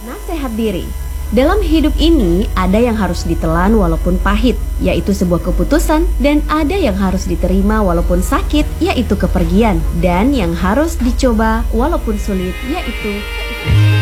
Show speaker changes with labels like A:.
A: Nasehat diri. Dalam hidup ini, ada yang harus ditelan walaupun pahit, yaitu sebuah keputusan, dan ada yang harus diterima walaupun sakit, yaitu kepergian, dan yang harus dicoba walaupun sulit, yaitu